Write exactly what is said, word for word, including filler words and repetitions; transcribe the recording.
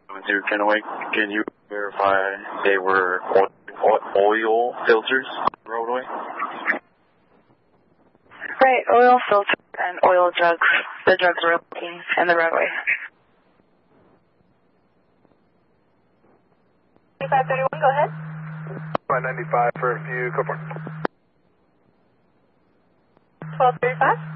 Zero Kennewick, can you verify they were oil, oil filters on the roadway? Right, oil filters and oil drugs. The drugs were leaking in the roadway. five thirty-one, go ahead. five ninety-five for a few, go for it. twelve thirty-five.